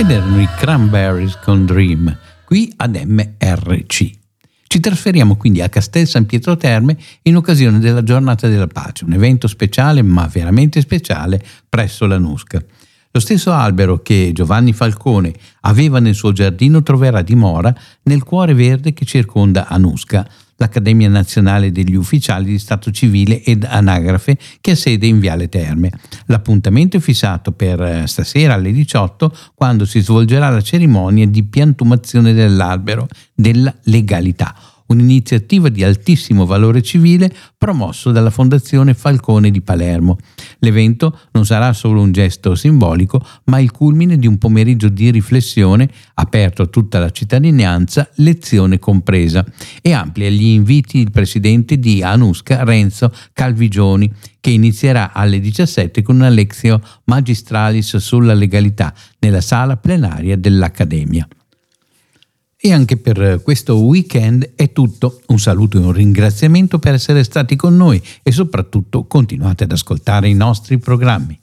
ed erano i Cranberries con Dream, qui ad MRC. Ci trasferiamo quindi a Castel San Pietro Terme in occasione della Giornata della Pace, un evento speciale, ma veramente speciale, presso la Nusca. Lo stesso albero che Giovanni Falcone aveva nel suo giardino troverà dimora nel cuore verde che circonda Anusca, l'Accademia Nazionale degli Ufficiali di Stato Civile ed Anagrafe che ha sede in Viale Terme. L'appuntamento è fissato per stasera alle 18, quando si svolgerà la cerimonia di piantumazione dell'albero della legalità, un'iniziativa di altissimo valore civile promosso dalla Fondazione Falcone di Palermo. L'evento non sarà solo un gesto simbolico, ma il culmine di un pomeriggio di riflessione aperto a tutta la cittadinanza, lezione compresa, e amplia gli inviti il presidente di Anusca, Renzo Calvigioni, che inizierà alle 17 con una lectio magistralis sulla legalità nella sala plenaria dell'Accademia. E anche per questo weekend è tutto. Un saluto e un ringraziamento per essere stati con noi e soprattutto continuate ad ascoltare i nostri programmi.